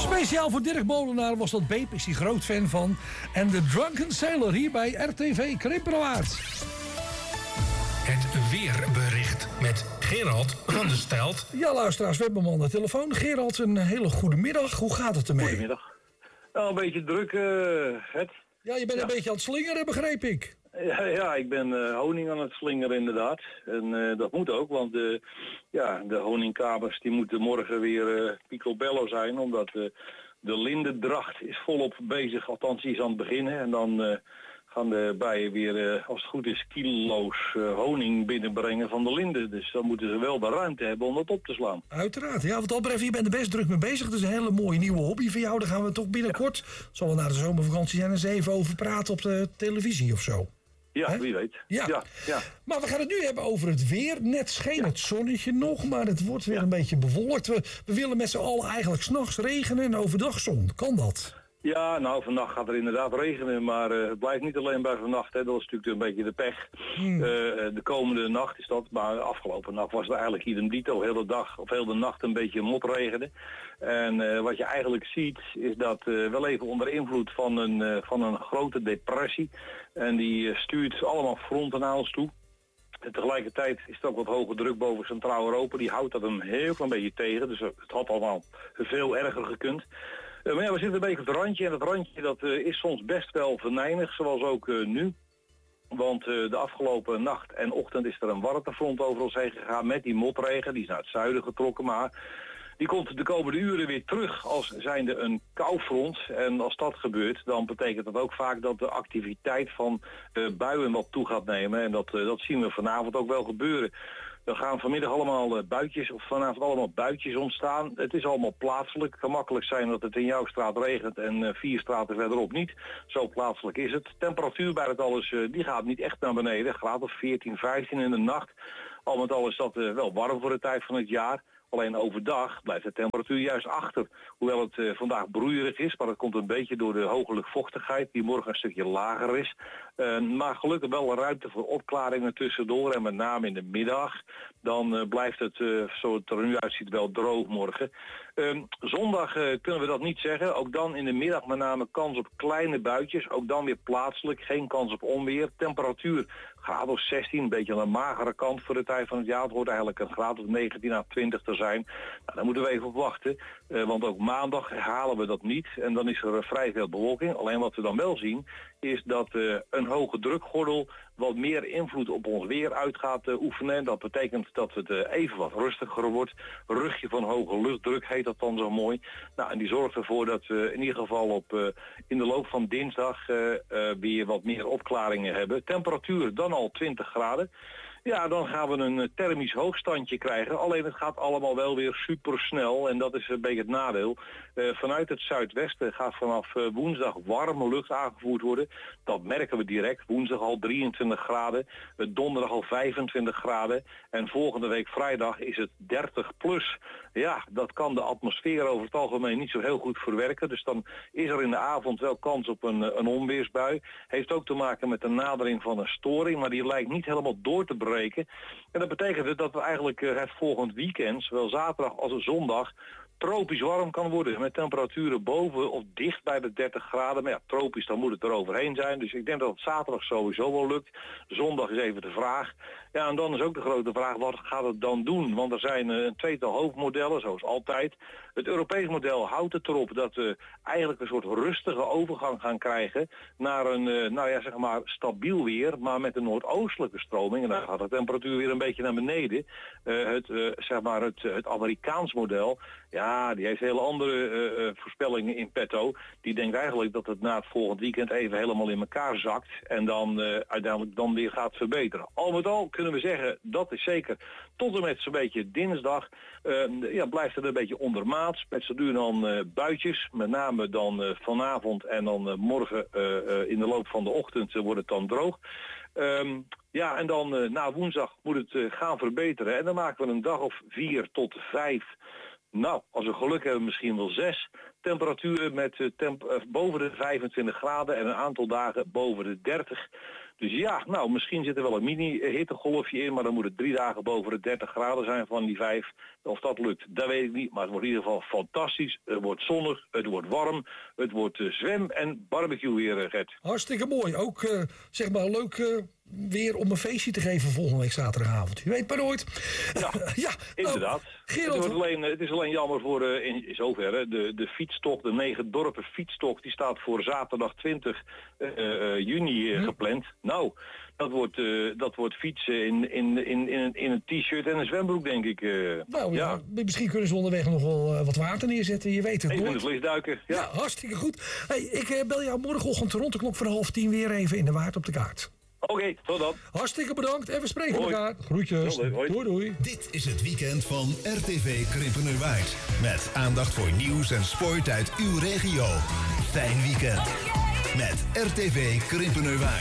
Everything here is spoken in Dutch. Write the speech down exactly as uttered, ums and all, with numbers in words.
Speciaal voor Dirk Molenaar was dat Beep, is hij groot fan van. En de Drunken Sailor hier bij R T V Krimpenerwaard. Het weerbericht met Gerald van der Stelt. Ja, luisteraars, we hebben hem aan de telefoon. Gerald, een hele goede middag. Hoe gaat het ermee? Goedemiddag. Nou, een beetje druk, uh, het. Ja, je bent ja. een beetje aan het slingeren, begreep ik. Ja, ja ik ben uh, honing aan het slingeren inderdaad. En uh, dat moet ook, want uh, ja, de honingkabers die moeten morgen weer uh, picobello zijn. Omdat uh, de lindendracht is volop bezig, althans die is aan het beginnen. En dan uh, gaan de bijen weer, uh, als het goed is, kilo's uh, honing binnenbrengen van de linden. Dus dan moeten ze wel de ruimte hebben om dat op te slaan. Uiteraard, ja, wat dat betreft, je bent er best druk mee bezig. Het is een hele mooie nieuwe hobby voor jou. Daar gaan we toch binnenkort, ja. zal we na de zomervakantie zijn, eens even over praten op de televisie of zo. Ja, He? wie weet. Ja. Ja, ja. Maar we gaan het nu hebben over het weer. Net scheen ja. het zonnetje nog, maar het wordt weer ja. een beetje bewolkt. We, we willen met z'n allen eigenlijk 's nachts regenen en overdag zon. Kan dat? Ja, nou, vannacht gaat er inderdaad regenen, maar uh, het blijft niet alleen bij vannacht. Hè. Dat is natuurlijk een beetje de pech. Hmm. Uh, de komende nacht is dat, maar de afgelopen nacht was het eigenlijk idem dito. Heel de dag of heel de nacht een beetje motregenen. En uh, wat je eigenlijk ziet is dat uh, wel even onder invloed van een, uh, van een grote depressie. En die uh, stuurt allemaal fronten naar ons toe. En tegelijkertijd is het ook wat hoge druk boven Centraal-Europa. Die houdt dat een heel klein beetje tegen. Dus het had allemaal veel erger gekund. Uh, maar ja, we zitten een beetje op het randje. En dat randje dat, uh, is soms best wel venijnig, zoals ook uh, nu. Want uh, de afgelopen nacht en ochtend is er een warmtefront over ons heen gegaan met die motregen. Die is naar het zuiden getrokken, maar die komt de komende uren weer terug als zijnde een koufront. En als dat gebeurt, dan betekent dat ook vaak dat de activiteit van uh, buien wat toe gaat nemen. En dat, uh, dat zien we vanavond ook wel gebeuren. Er gaan vanmiddag allemaal uh, buitjes, of vanavond allemaal buitjes ontstaan. Het is allemaal plaatselijk. Het kan makkelijk zijn dat het in jouw straat regent en uh, vier straten verderop niet. Zo plaatselijk is het. Temperatuur bij het alles, uh, die gaat niet echt naar beneden. Graad of veertien, vijftien in de nacht. Al met al is dat uh, wel warm voor de tijd van het jaar. Alleen overdag blijft de temperatuur juist achter. Hoewel het uh, vandaag broeierig is, maar dat komt een beetje door de hoge luchtvochtigheid die morgen een stukje lager is. Uh, maar gelukkig wel ruimte voor opklaringen tussendoor en met name in de middag. Dan uh, blijft het, uh, zo het er nu uitziet, wel droog morgen. Uh, zondag uh, kunnen we dat niet zeggen. Ook dan in de middag met name kans op kleine buitjes. Ook dan weer plaatselijk, geen kans op onweer. Temperatuur graad of zestien, een beetje aan de magere kant voor de tijd van het jaar. Het hoort eigenlijk een graad of negentien à twintig te zijn. Nou, daar moeten we even op wachten. Uh, want ook maandag halen we dat niet. En dan is er uh, vrij veel bewolking. Alleen wat we dan wel zien is dat uh, een hoge drukgordel wat meer invloed op ons weer uit gaat uh, oefenen. Dat betekent dat het uh, even wat rustiger wordt. Rugje van hoge luchtdruk heet dat dan zo mooi. Nou, en die zorgt ervoor dat we in ieder geval op, uh, in de loop van dinsdag uh, uh, weer wat meer opklaringen hebben. Temperatuur dan al twintig graden. Ja, dan gaan we een thermisch hoogstandje krijgen. Alleen het gaat allemaal wel weer supersnel. En dat is een beetje het nadeel. Uh, vanuit het zuidwesten gaat vanaf uh, woensdag warme lucht aangevoerd worden. Dat merken we direct. Woensdag al drieëntwintig graden. Uh, donderdag al vijfentwintig graden. En volgende week vrijdag is het dertig plus. Ja, dat kan de atmosfeer over het algemeen niet zo heel goed verwerken. Dus dan is er in de avond wel kans op een, een onweersbui. Heeft ook te maken met de nadering van een storing. Maar die lijkt niet helemaal door te breken. En dat betekent dat we eigenlijk het volgend weekend, zowel zaterdag als zondag, tropisch warm kan worden. Met temperaturen boven of dicht bij de dertig graden. Maar ja, tropisch, dan moet het er overheen zijn. Dus ik denk dat het zaterdag sowieso wel lukt. Zondag is even de vraag. Ja, en dan is ook de grote vraag, wat gaat het dan doen? Want er zijn een tweetal hoofdmodellen, zoals altijd. Het Europees model houdt het erop dat we eigenlijk een soort rustige overgang gaan krijgen naar een, nou ja, zeg maar, stabiel weer, maar met een noordoostelijke stroming. En dan gaat de temperatuur weer een beetje naar beneden. Uh, het, uh, zeg maar, het, het Amerikaans model, ja, die heeft hele andere uh, uh, voorspellingen in petto. Die denkt eigenlijk dat het na het volgend weekend even helemaal in elkaar zakt en dan uh, uiteindelijk dan weer gaat verbeteren. Al met al kunnen we zeggen, dat is zeker tot en met zo'n beetje dinsdag, uh, ja, blijft het een beetje ondermaats. Met z'n duur dan uh, buitjes, met name dan uh, vanavond en dan uh, morgen uh, uh, in de loop van de ochtend uh, wordt het dan droog. Um, ja, en dan uh, na woensdag moet het uh, gaan verbeteren. En dan maken we een dag of vier tot vijf Nou, als we geluk hebben misschien wel zes. Temperaturen met uh, temp- uh, boven de vijfentwintig graden en een aantal dagen boven de dertig. Dus ja, nou, misschien zit er wel een mini-hittegolfje in, maar dan moet het drie dagen boven de dertig graden zijn van die vijf. Of dat lukt, dat weet ik niet, maar het wordt in ieder geval fantastisch. Het wordt zonnig, het wordt warm, het wordt uh, zwem- en barbecue weer, uh, Gert. Hartstikke mooi. Ook, uh, zeg maar, leuk uh, weer om een feestje te geven volgende week zaterdagavond. Je weet maar nooit. Ja, ja inderdaad. Nou, Gerald, het, wordt alleen, het is alleen jammer voor, uh, in, in zoverre, de, de fietstocht, de negen dorpen fietstocht, die staat voor zaterdag twintig uh, uh, juni uh, gepland. Nou, dat wordt, uh, dat wordt fietsen in, in, in, in, in een t-shirt en een zwembroek, denk ik. Uh, nou ja, ja, misschien kunnen ze onderweg nog wel uh, wat water neerzetten, je weet het even nooit. in de vlees duiken, ja. Ja, hartstikke goed. Hey, ik uh, bel jou morgenochtend rond de klok van half tien weer even in de Waard op de kaart. Oké, okay, tot dan. Hartstikke bedankt en we spreken hoi. elkaar. Groetjes. Hoi, hoi. Doei, doei. Dit is het weekend van R T V Krimpenerwaard. Met aandacht voor nieuws en sport uit uw regio. Fijn weekend. Met R T V Krimpenerwaard.